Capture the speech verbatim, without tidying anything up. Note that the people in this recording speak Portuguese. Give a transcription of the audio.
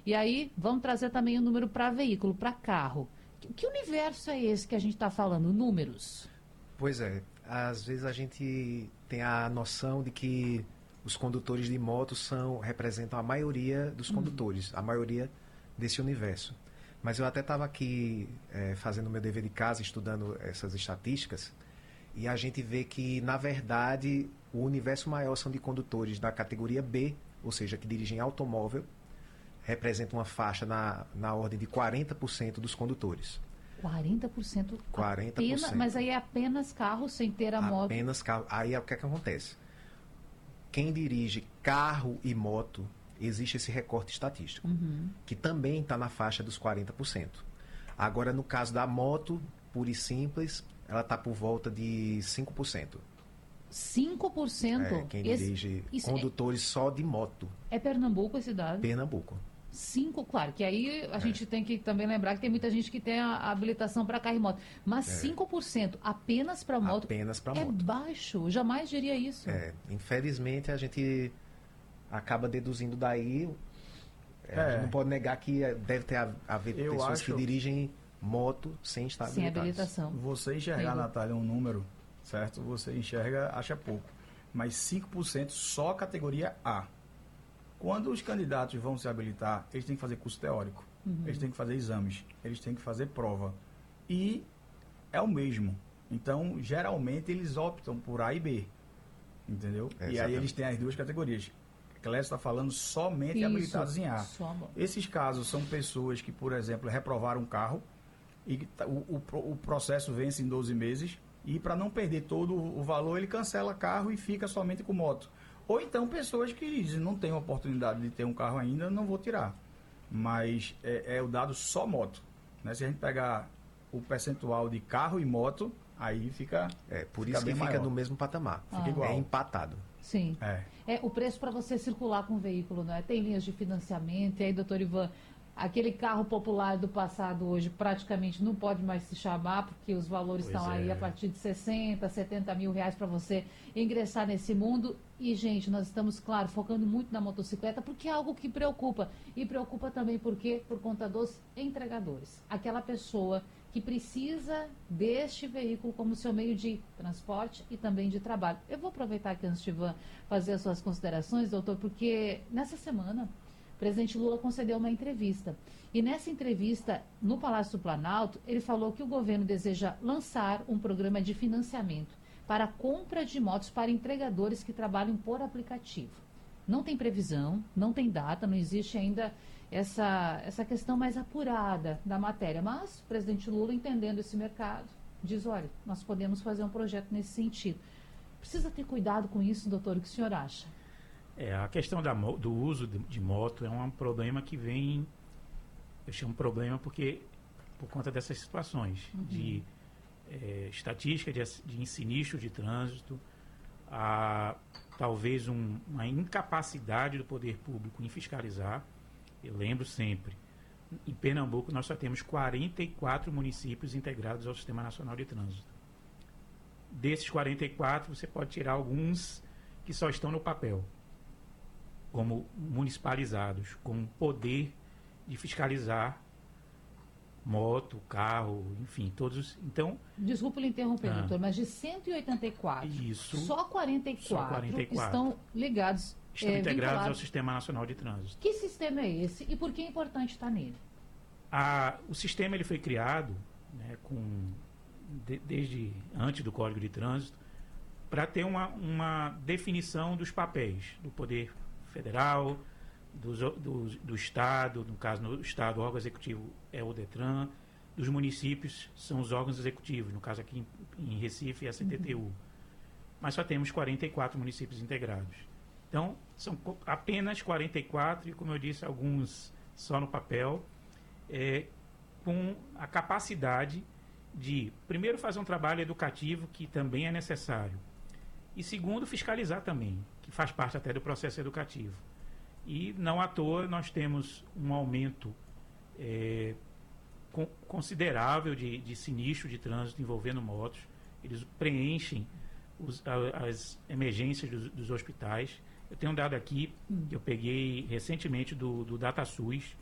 E aí, vamos trazer também o número para veículo, para carro. Que, que universo é esse que a gente está falando? Números? Pois é, às vezes a gente tem a noção de que os condutores de moto são, representam a maioria dos condutores, uhum. a maioria desse universo. Mas eu até estava aqui é, fazendo o meu dever de casa, estudando essas estatísticas, e a gente vê que, na verdade, o universo maior são de condutores da categoria B, ou seja, que dirigem automóvel, representa uma faixa na, na ordem de quarenta por cento dos condutores. quarenta por cento? quarenta por cento. Apenas, mas aí é apenas carro sem ter a moto? Apenas carro. Aí é o que é que acontece? Quem dirige carro e moto, existe esse recorte estatístico, uhum. que também está na faixa dos quarenta por cento. Agora, no caso da moto, pura e simples, ela está por volta de cinco por cento. cinco por cento? É, quem esse, dirige isso condutores é, só de moto. É Pernambuco a cidade? Pernambuco. Cinco, claro, que aí a é. gente tem que também lembrar que tem muita gente que tem a, a habilitação para carro e moto. Mas é. cinco por cento apenas para moto, apenas para é moto. baixo, eu jamais diria isso. É, infelizmente a gente acaba deduzindo daí, é. a gente não pode negar que deve ter haver eu pessoas que dirigem moto sem estar sem habilitadas. habilitação. Você enxergar, Natália, um número, certo? Você enxerga, acha pouco. Mas cinco por cento só categoria A. Quando os candidatos vão se habilitar, eles têm que fazer curso teórico, uhum. eles têm que fazer exames, eles têm que fazer prova. E é o mesmo. Então, geralmente, eles optam por A e B. Entendeu? É, e aí eles têm as duas categorias. Clécio está falando somente Isso, habilitados em A. Só... Esses casos são pessoas que, por exemplo, reprovaram um carro e o, o, o processo vence em doze meses e, para não perder todo o valor, ele cancela carro e fica somente com moto. Ou então pessoas que dizem, não tenho oportunidade de ter um carro ainda, não vou tirar. Mas é, é o dado só moto. Né? Se a gente pegar o percentual de carro e moto, aí fica É, por fica isso que fica maior. no mesmo patamar. Ah. Fica igual. É empatado. Sim. É. é o preço para você circular com o veículo, não é? Tem linhas de financiamento, e aí, doutor Ivan, aquele carro popular do passado hoje praticamente não pode mais se chamar, porque os valores pois estão é. aí a partir de sessenta, setenta mil reais para você ingressar nesse mundo. E, gente, nós estamos, claro, focando muito na motocicleta, porque é algo que preocupa. E preocupa também porque por conta dos entregadores. Aquela pessoa que precisa deste veículo como seu meio de transporte e também de trabalho. Eu vou aproveitar aqui antes de Ivan fazer as suas considerações, doutor, porque nessa semana o presidente Lula concedeu uma entrevista. E nessa entrevista, no Palácio do Planalto, ele falou que o governo deseja lançar um programa de financiamento para a compra de motos para entregadores que trabalham por aplicativo. Não tem previsão, não tem data, não existe ainda essa, essa questão mais apurada da matéria. Mas o presidente Lula, entendendo esse mercado, diz, olha, nós podemos fazer um projeto nesse sentido. Precisa ter cuidado com isso, doutor, o que o senhor acha? É, a questão da, do uso de, de moto é um problema que vem, eu chamo problema porque, por conta dessas situações, uhum. de é, estatística de, de sinistro de trânsito, a, talvez um, uma incapacidade do poder público em fiscalizar. Eu lembro sempre, em Pernambuco nós só temos quarenta e quatro municípios integrados ao Sistema Nacional de Trânsito. Desses quarenta e quatro, você pode tirar alguns que só estão no papel, como municipalizados, com poder de fiscalizar moto, carro, enfim, todos. Então, desculpa lhe interromper, ah, doutor, mas de cento e oitenta e quatro, isso, só quarenta e quatro, só quarenta e quatro estão ligados, estão é, integrados vinculados ao Sistema Nacional de Trânsito. Que sistema é esse e por que é importante estar nele? A, o sistema ele foi criado, né, com, de, desde antes do Código de Trânsito, para ter uma, uma definição dos papéis do Poder Federal, do, do, do Estado, no caso, no Estado, o órgão executivo é o DETRAN, dos municípios são os órgãos executivos, no caso aqui em, em Recife é a C T T U. Uhum. Mas só temos quarenta e quatro municípios integrados. Então, são apenas quarenta e quatro, e como eu disse, alguns só no papel, é, com a capacidade de, primeiro, fazer um trabalho educativo, que também é necessário, e segundo, fiscalizar também, que faz parte até do processo educativo. E não à toa nós temos um aumento é, com, considerável de, de sinistro de trânsito envolvendo motos. Eles preenchem os, a, as emergências dos, dos hospitais. Eu tenho um dado aqui, que eu peguei recentemente do, do DataSUS,